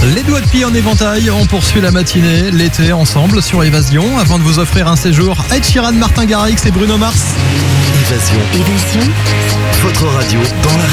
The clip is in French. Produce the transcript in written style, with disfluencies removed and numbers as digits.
Les doigts de pied en éventail, on poursuit la matinée, l'été ensemble sur Évasion, avant de vous offrir un séjour Ed Sheeran, Martin Garrix et Bruno Mars. Évasion. Votre radio dans la